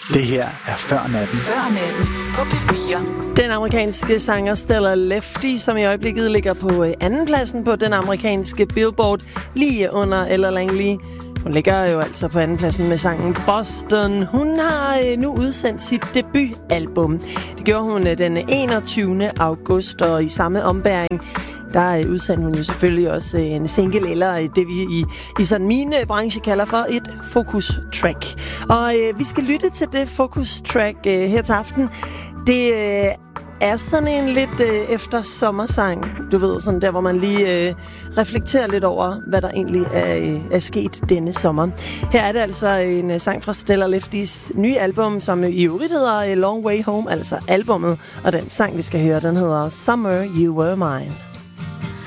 Det her er Før Natten. Før Natten på P4. Den amerikanske sanger Stella Lefty, som i øjeblikket ligger på andenpladsen på den amerikanske Billboard, lige under Ella Langley. Hun ligger jo altså på andenpladsen med sangen Boston. Hun har nu udsendt sit debutalbum. Det gjorde hun den 21. august, og i samme ombæring der udsendte hun jo selvfølgelig også en single, eller det vi i sådan min branche kalder for et focus track. Og vi skal lytte til det focus track her til aften. Det er sådan en lidt efter sommersang, du ved, sådan der, hvor man lige reflekterer lidt over, hvad der egentlig er sket denne sommer. Her er det altså en sang fra Stella Leftys nye album, som i øvrigt hedder Long Way Home, altså albummet, og den sang, vi skal høre, den hedder Summer You Were Mine.